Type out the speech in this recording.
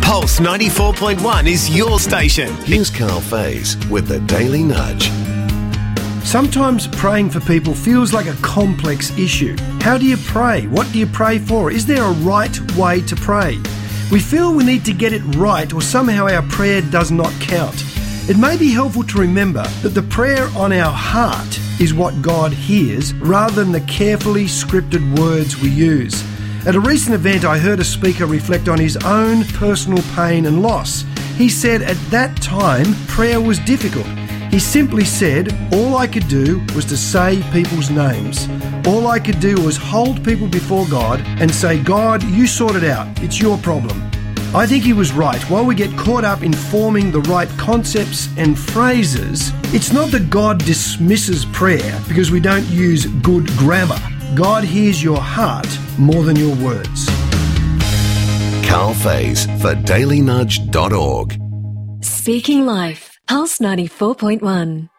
Pulse 94.1 is your station. Here's Carl Faze with the Daily Nudge. Sometimes praying for people feels like a complex issue. How do you pray? What do you pray for? Is there a right way to pray? We feel we need to get it right, or somehow our prayer does not count. It may be helpful to remember that the prayer on our heart is what God hears, rather than the carefully scripted words we use. At a recent event, I heard a speaker reflect on his own personal pain and loss. He said at that time, prayer was difficult. He simply said, all I could do was to say people's names. All I could do was hold people before God and say, God, you sort it out. It's your problem. I think he was right. While we get caught up in forming the right concepts and phrases, it's not that God dismisses prayer because we don't use good grammar. God hears your heart more than your words. Carl Faze for dailynudge.org. Speaking Life, Pulse 94.1.